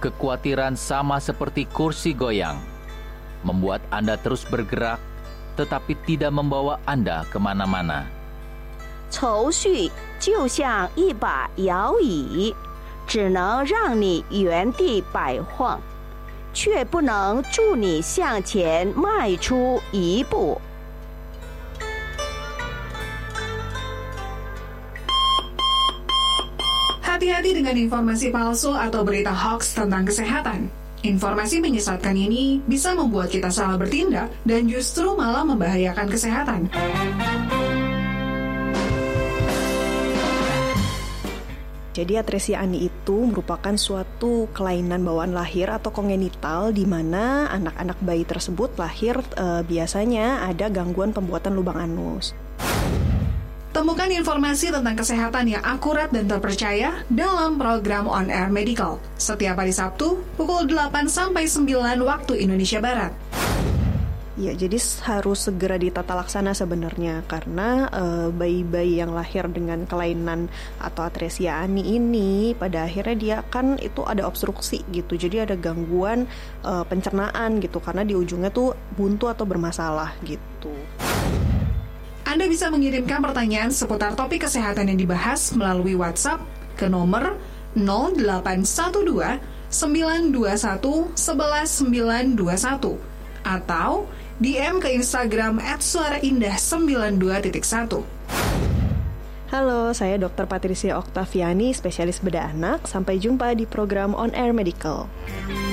Kekhawatiran sama seperti kursi goyang, membuat Anda terus bergerak, tetapi tidak membawa Anda kemana-mana. 愁绪就像一把摇椅，只能让你原地摆晃，却不能助你向前迈出一步。 Hati-hati dengan informasi palsu atau berita hoax tentang kesehatan. Informasi menyesatkan ini bisa membuat kita salah bertindak dan justru malah membahayakan kesehatan. Jadi atresia ani itu merupakan suatu kelainan bawaan lahir atau kongenital di mana anak-anak bayi tersebut lahir biasanya ada gangguan pembuatan lubang anus. Temukan informasi tentang kesehatan yang akurat dan terpercaya dalam program On Air Medical setiap hari Sabtu pukul 8-9 waktu Indonesia Barat. Ya, jadi harus segera ditata laksana sebenarnya karena bayi-bayi yang lahir dengan kelainan atau atresia ani ini pada akhirnya dia kan itu ada obstruksi gitu. Jadi ada gangguan pencernaan gitu karena di ujungnya tuh buntu atau bermasalah gitu. Anda bisa mengirimkan pertanyaan seputar topik kesehatan yang dibahas melalui WhatsApp ke nomor 0812 921 11921 atau DM ke Instagram @suaraindah92.1. Halo, saya Dr. Patricia Oktaviani, spesialis bedah anak. Sampai jumpa di program On Air Medical.